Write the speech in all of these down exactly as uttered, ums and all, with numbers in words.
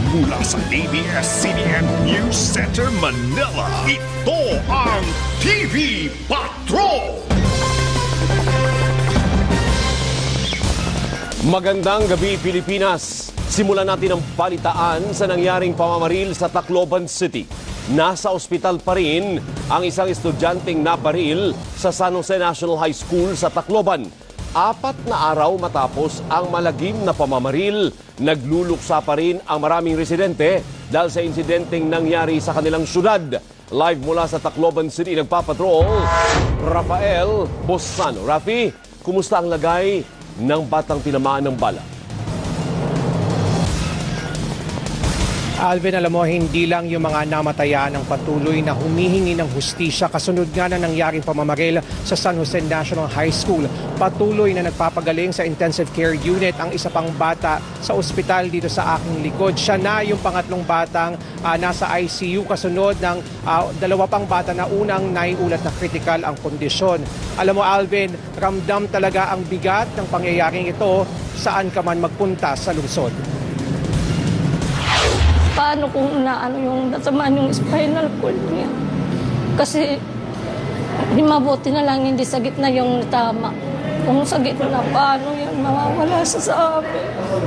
Mula sa A B S C B N News Center, Manila, ito ang T V Patrol! Magandang gabi, Pilipinas! Simulan natin ang balitaan sa nangyaring pamamaril sa Tacloban City. Nasa ospital pa rin ang isang estudyanteng nabaril sa San Jose National High School sa Tacloban. Apat na araw matapos ang malagim na pamamaril, nagluluksa pa rin ang maraming residente dahil sa insidenteng nangyari sa kanilang syudad. Live mula sa Tacloban City, nagpapatrol, Rafael Bosano. Rafi, kumusta ang lagay ng batang tinamaan ng bala? Alvin, alam mo, hindi lang yung mga namatayan ang patuloy na humihingi ng hustisya kasunod nga na nangyaring pamamaril sa San Jose National High School. Patuloy na nagpapagaling sa intensive care unit ang isa pang bata sa ospital dito sa aking likod. Siya na yung pangatlong batang uh, nasa I C U kasunod ng uh, dalawa pang bata na unang naiulat na critical ang kondisyon. Alam mo, Alvin, ramdam talaga ang bigat ng pangyayaring ito saan ka man magpunta sa lungsod. Paano kung naano yung natamaan yung spinal cord niya? Kasi di mabuti na lang hindi sa gitna yung tama. Kung sa gitna, paano yan mawawala sa sabi?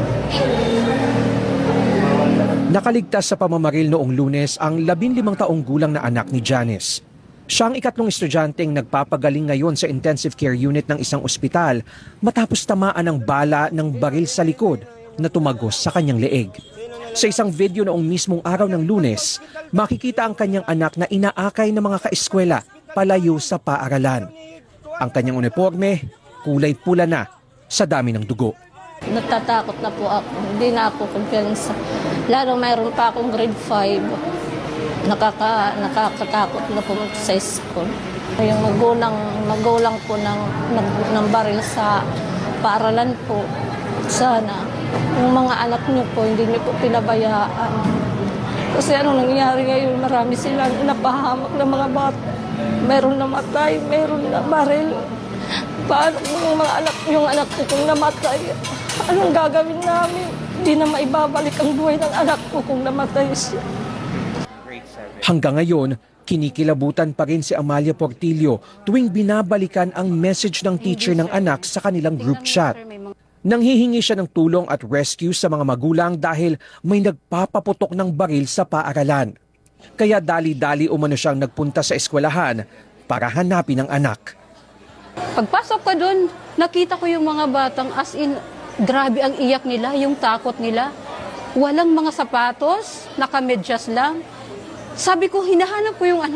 Nakaligtas sa pamamaril noong Lunes ang labinlimang taong gulang na anak ni Janice. Siya ang ikatlong estudyanteng nagpapagaling ngayon sa intensive care unit ng isang ospital matapos tamaan ng bala ng baril sa likod na tumagos sa kanyang leeg. Sa isang video noong mismong araw ng Lunes, makikita ang kanyang anak na inaakay ng mga kaeskwela palayo sa paaralan. Ang kanyang uniforme, kulay pula na sa dami ng dugo. Natatakot na po ako. Hindi na ako kumpiyansa. Lalo mayroon pa akong grade five. Nakaka, nakakatakot na pumunta sa school. Yung magulang, magulang po ng, ng, ng baril sa paaralan po. Sana yung mga anak niyo po, hindi niyo po pinabayaan. Kasi ano nangyayari ngayon, marami silang napahamak ng mga bata. Meron namatay, meron na baril. Paano yung mga anak, yung anak ko kung namatay? Anong gagawin namin? Hindi na maibabalik ang buhay ng anak ko kung namatay siya. Hanggang ngayon, kinikilabutan pa rin si Amalia Portillo tuwing binabalikan ang message ng teacher ng anak sa kanilang group chat. Nanghihingi siya ng tulong at rescue sa mga magulang dahil may nagpapaputok ng baril sa paaralan. Kaya dali-dali umano siyang nagpunta sa eskwelahan para hanapin ang anak. Pagpasok ko doon, nakita ko yung mga batang as in, grabe ang iyak nila, yung takot nila. Walang mga sapatos, nakamedyas lang. Sabi ko, hinahanap ko yung anak.